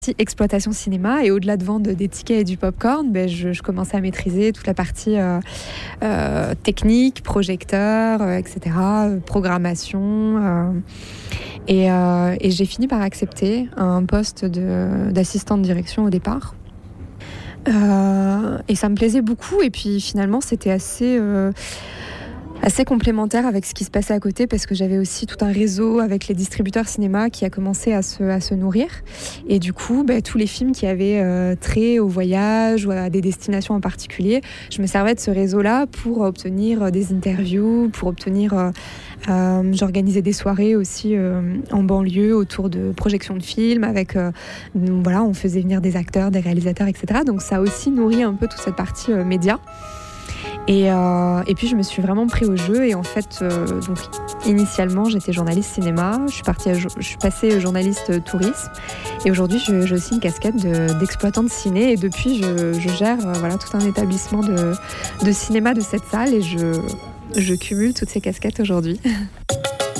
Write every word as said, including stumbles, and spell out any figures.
exploitation cinéma, et au-delà de vendre des tickets et du popcorn, ben je, je commençais à maîtriser toute la partie euh, euh, technique, projecteur, euh, et cetera, euh, programmation. Euh, et, euh, et j'ai fini par accepter un poste de, d'assistante de direction au départ. Euh, et ça me plaisait beaucoup, et puis finalement c'était assez... Euh, assez complémentaire avec ce qui se passait à côté, parce que j'avais aussi tout un réseau avec les distributeurs cinéma qui a commencé à se, à se nourrir. Et du coup, bah, tous les films qui avaient euh, trait au voyage ou à des destinations en particulier, je me servais de ce réseau-là pour obtenir des interviews, pour obtenir... Euh, euh, j'organisais des soirées aussi euh, en banlieue autour de projections de films avec... Euh, voilà, on faisait venir des acteurs, des réalisateurs, et cetera. Donc ça a aussi nourri un peu toute cette partie euh, média. Et, euh, et puis je me suis vraiment pris au jeu, et en fait euh, donc initialement j'étais journaliste cinéma, je suis partie à, je suis passée journaliste tourisme, et aujourd'hui je, j'ai aussi une casquette de, d'exploitant de ciné, et depuis je, je gère euh, voilà, tout un établissement de, de cinéma de cette salle, et je, je cumule toutes ces casquettes aujourd'hui.